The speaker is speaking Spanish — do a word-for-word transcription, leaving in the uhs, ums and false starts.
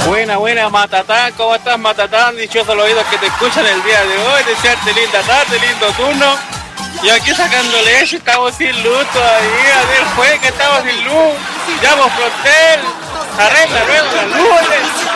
Buena, buena, Matatán, ¿cómo estás, Matatán? Dichosos los oídos que te escuchan el día de hoy, desearte linda tarde, lindo turno. Y aquí sacando leche, estamos sin luz todavía, del juez que estamos sin luz. Llamo Frontel, arregla luego las luces.